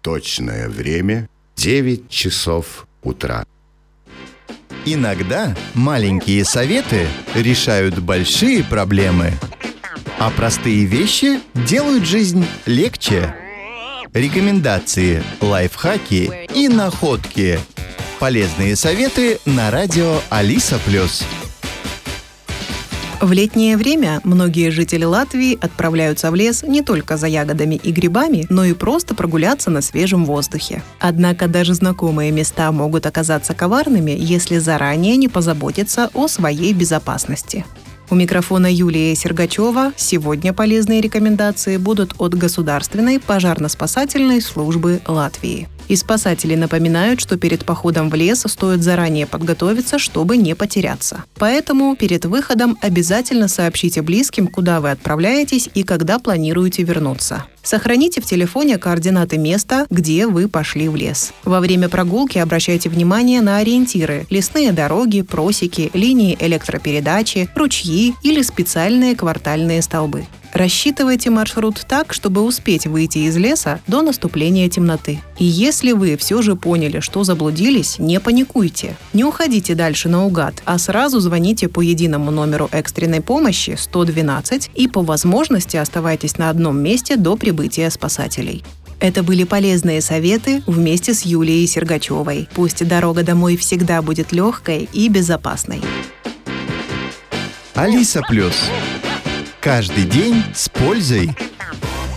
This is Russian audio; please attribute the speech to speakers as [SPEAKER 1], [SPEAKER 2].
[SPEAKER 1] Точное время 9 часов утра.
[SPEAKER 2] Иногда маленькие советы решают большие проблемы, а простые вещи делают жизнь легче. Рекомендации, лайфхаки и находки. Полезные советы на радио Алиса+.
[SPEAKER 3] В летнее время многие жители Латвии отправляются в лес не только за ягодами и грибами, но и просто прогуляться на свежем воздухе. Однако даже знакомые места могут оказаться коварными, если заранее не позаботиться о своей безопасности. У микрофона Юлия Сергачева. Сегодня полезные рекомендации будут от Государственной пожарно-спасательной службы Латвии. И спасатели напоминают, что перед походом в лес стоит заранее подготовиться, чтобы не потеряться. Поэтому перед выходом обязательно сообщите близким, куда вы отправляетесь и когда планируете вернуться. Сохраните в телефоне координаты места, где вы пошли в лес. Во время прогулки обращайте внимание на ориентиры – лесные дороги, просеки, линии электропередачи, ручьи или специальные квартальные столбы. Рассчитывайте маршрут так, чтобы успеть выйти из леса до наступления темноты. И если вы все же поняли, что заблудились, не паникуйте. Не уходите дальше наугад, а сразу звоните по единому номеру экстренной помощи 112 и по возможности оставайтесь на одном месте до прибытия спасателей. Это были полезные советы вместе с Юлией Сергачевой. Пусть дорога домой всегда будет легкой и безопасной.
[SPEAKER 2] Алиса+. Каждый день с пользой.